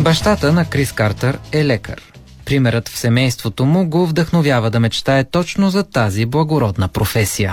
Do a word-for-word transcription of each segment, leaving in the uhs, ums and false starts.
Бащата на Крис Картер е лекар. Примерът в семейството му го вдъхновява да мечтае точно за тази благородна професия.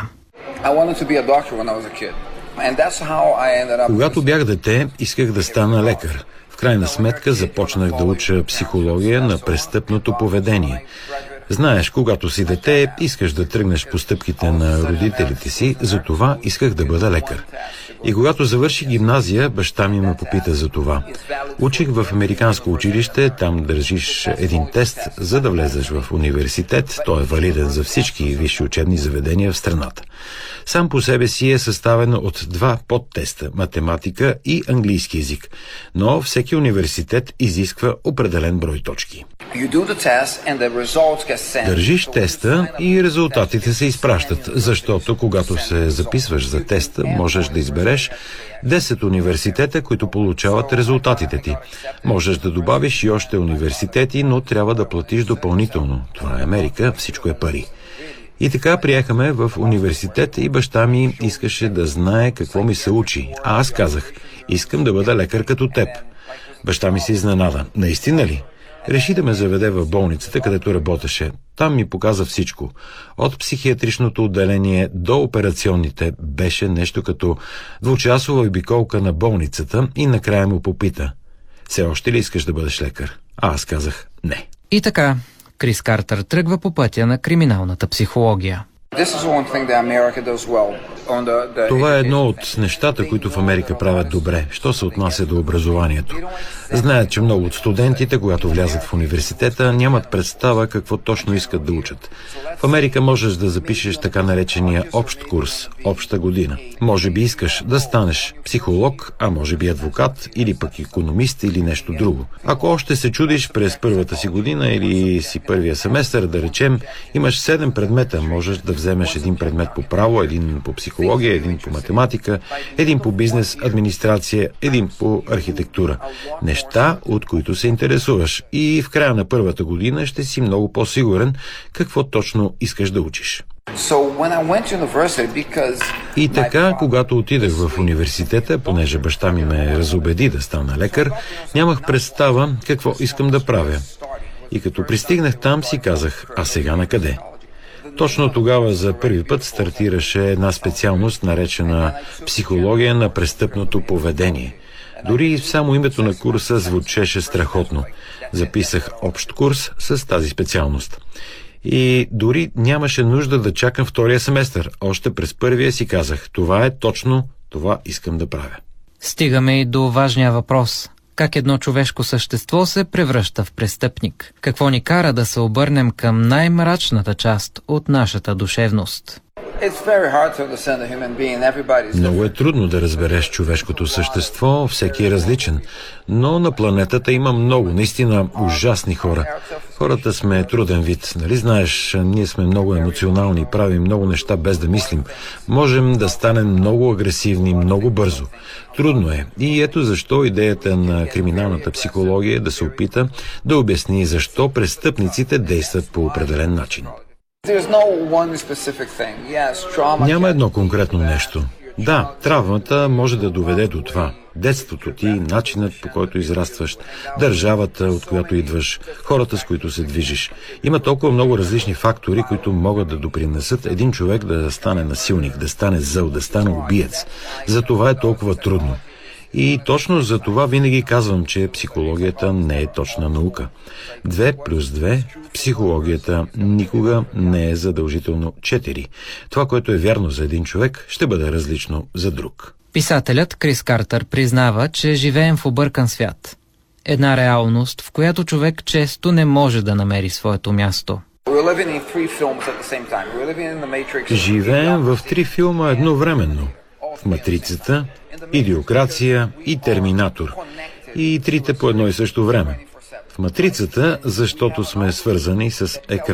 Когато бях дете, исках да стана лекар. В крайна сметка започнах да уча психология на престъпното поведение. Знаеш, когато си дете, искаш да тръгнеш по стъпките на родителите си, затова исках да бъда лекар. И когато завърших гимназия, баща ми ме попита за това. Учих в американско училище, там държиш един тест, за да влезеш в университет. Той е валиден за всички висши учебни заведения в страната. Сам по себе си е съставен от два подтеста – математика и английски език. Но всеки университет изисква определен брой точки. Държиш теста и резултатите се изпращат, защото когато се записваш за теста, можеш да избереш десет университета, които получават резултатите ти. Можеш да добавиш и още университети, но трябва да платиш допълнително. Това е Америка, всичко е пари. И така приехаме в университет и баща ми искаше да знае какво ми се учи. А аз казах, искам да бъда лекар като теб. Баща ми се изненада. Наистина ли? Реши да ме заведе в болницата, където работеше. Там ми показа всичко. От психиатричното отделение до операционните беше нещо като двучасова обиколка на болницата и накрая му попита: все още ли искаш да бъдеш лекар? А аз казах не. И така, Крис Картер тръгва по пътя на криминалната психология. Това е едно от нещата, които в Америка правят добре, що се отнася до образованието. Знаят, че много от студентите, когато влязат в университета, нямат представа какво точно искат да учат. В Америка можеш да запишеш така наречения общ курс, обща година. Може би искаш да станеш психолог, а може би адвокат, или пък икономист, или нещо друго. Ако още се чудиш през първата си година или си първия семестър, да речем, имаш седем предмета, можеш да вземеш един предмет по право, един по психология, един по математика, един по бизнес, администрация, един по архитектура. Неща, от които се интересуваш. И в края на първата година ще си много по-сигурен какво точно искаш да учиш. И така, когато отидах в университета, понеже баща ми ме разубеди да стана лекар, нямах представа какво искам да правя. И като пристигнах там, си казах, а сега на къде? Точно тогава за първи път стартираше една специалност, наречена психология на престъпното поведение. Дори само името на курса звучеше страхотно. Записах общ курс с тази специалност. И дори нямаше нужда да чакам втория семестър. Още през първия си казах, това е точно, това искам да правя. Стигаме и до важния въпрос. Как едно човешко същество се превръща в престъпник? Какво ни кара да се обърнем към най-мрачната част от нашата душевност? Много е трудно да разбереш човешкото същество, всеки е различен. Но на планетата има много, наистина ужасни хора. Хората сме труден вид, нали знаеш, ние сме много емоционални, правим много неща без да мислим. Можем да станем много агресивни, много бързо. Трудно е. И ето защо идеята на криминалната психология е да се опита да обясни защо престъпниците действат по определен начин. Няма едно конкретно нещо. Да, травмата може да доведе до това. Детството ти, начинът по който израстваш, държавата, от която идваш, хората, с които се движиш. Има толкова много различни фактори, които могат да допринесат един човек да стане насилник, да стане зъл, да стане убиец. Затова е толкова трудно. И точно за това винаги казвам, че психологията не е точна наука. Две плюс две в психологията никога не е задължително четири. Това, което е вярно за един човек, ще бъде различно за друг. Писателят Крис Картер признава, че живеем в объркан свят. Една реалност, в която човек често не може да намери своето място. Живеем в три филма едновременно. В Матрицата, Идиокрация и Терминатор. И трите по едно и също време. В Матрицата, защото сме свързани с екран.